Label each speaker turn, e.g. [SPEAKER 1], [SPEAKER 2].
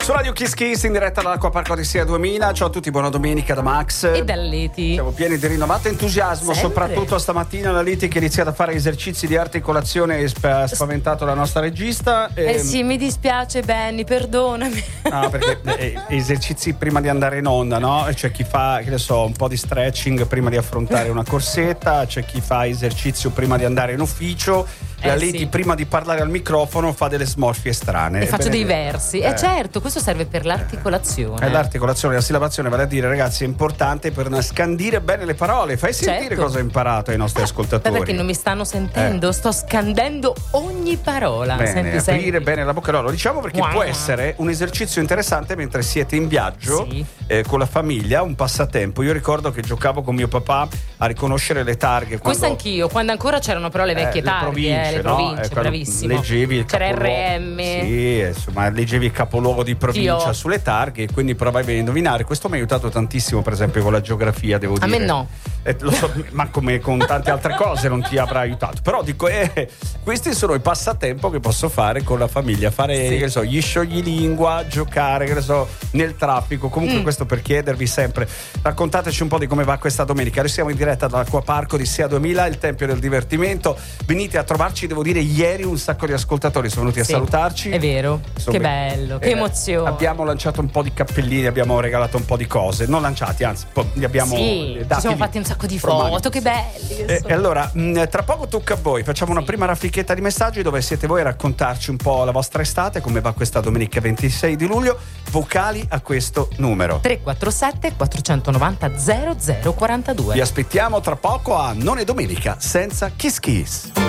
[SPEAKER 1] Su Radio Kiss Kiss in diretta dall'Acquaparco di Sia 2000. Ciao a tutti, buona domenica da Max
[SPEAKER 2] e da Leti.
[SPEAKER 1] Siamo pieni di rinnovato entusiasmo,
[SPEAKER 2] sempre.
[SPEAKER 1] soprattutto stamattina la Leti che ha iniziato a fare esercizi di articolazione e ha spaventato la nostra regista.
[SPEAKER 2] Sì, mi dispiace Benny, perdonami.
[SPEAKER 1] No, perché esercizi prima di andare in onda, no? C'è chi fa, che ne so, un po' di stretching prima di affrontare una corsetta, c'è chi fa esercizio prima di andare in ufficio. La Leti
[SPEAKER 2] sì,
[SPEAKER 1] prima di parlare al microfono fa delle smorfie strane.
[SPEAKER 2] E faccio dei versi. Certo, questo serve per l'articolazione.
[SPEAKER 1] L'articolazione, la sillabazione, vale a dire, ragazzi, è importante per scandire bene le parole. Fai sentire
[SPEAKER 2] certo.
[SPEAKER 1] cosa hai imparato ai nostri ascoltatori.
[SPEAKER 2] Perché non mi stanno sentendo, sto scandendo ogni parola.
[SPEAKER 1] Bene,
[SPEAKER 2] senti.
[SPEAKER 1] Aprire bene la bocca. No, lo diciamo perché può essere un esercizio interessante mentre siete in viaggio,
[SPEAKER 2] sì,
[SPEAKER 1] con la famiglia, un passatempo. Io ricordo che giocavo con mio papà a riconoscere le targhe.
[SPEAKER 2] Questo anch'io, quando ancora c'erano però le vecchie targhe, le province, bravissimo.
[SPEAKER 1] Leggevi il
[SPEAKER 2] c'era
[SPEAKER 1] capoluogo,
[SPEAKER 2] RM.
[SPEAKER 1] sì, insomma, leggevi il capoluogo di provincia sulle targhe e quindi provavi a indovinare. Questo mi ha aiutato tantissimo, per esempio, con la geografia, devo dire.
[SPEAKER 2] A me no.
[SPEAKER 1] Lo so, ma come con tante altre cose non ti avrà aiutato. Però dico, questi sono i passatempo che posso fare con la famiglia. Fare, che ne so, gli scioglilingua, giocare, che ne so, nel traffico. Comunque questo per chiedervi sempre. Raccontateci un po' di come va questa domenica. Noi siamo in diretta dall'Acquaparco di Sia 2000, il tempio del divertimento. Venite a trovarci, devo dire, ieri un sacco di ascoltatori sono venuti a salutarci.
[SPEAKER 2] È vero, insomma, che bello, che emozione.
[SPEAKER 1] Abbiamo lanciato un po' di cappellini, abbiamo regalato un po' di cose. Non lanciati, anzi, li abbiamo dati.
[SPEAKER 2] Ci siamo fatti un sacco di foto, che belli.
[SPEAKER 1] E allora, tra poco tocca a voi. Facciamo una prima raffichetta di messaggi dove siete voi a raccontarci un po' la vostra estate, come va questa domenica 26 di luglio. Vocali a questo numero
[SPEAKER 2] 347 490 0042.
[SPEAKER 1] Vi aspettiamo tra poco a Non è domenica senza Kiss Kiss.